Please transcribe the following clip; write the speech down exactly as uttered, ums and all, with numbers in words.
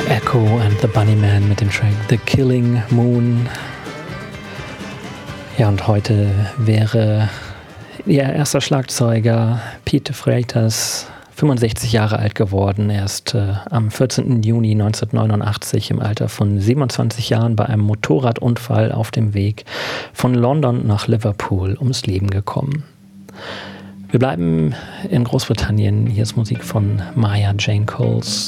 Echo and the Bunnymen mit dem Track The Killing Moon. Ja, und heute wäre ihr erster Schlagzeuger Pete Freitas fünfundsechzig Jahre alt geworden. Er ist äh, am vierzehnten Juni neunzehnhundertneunundachtzig im Alter von siebenundzwanzig Jahren bei einem Motorradunfall auf dem Weg von London nach Liverpool ums Leben gekommen. Wir bleiben in Großbritannien. Hier ist Musik von Maya Jane Coles.